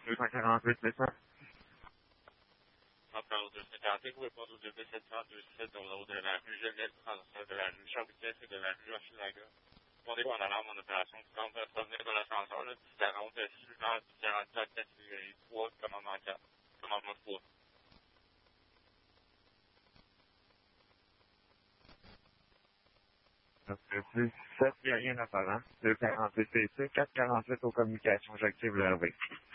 248, c'est ça? Rappel au 248, vous répondez au 2727 dans l'eau de la rue Genève, de la rue Charles-Vitesse et de la rue Hochelaga. Répondez-vous en alarme en opération qui semble provenir de l'ascenseur, le 1040, suivant 1044, catégorie 3, commandement 4, commandement 3. Donc, 17, il n'y a rien à faire, hein? 248 PC, 448 aux communications, j'active le RV.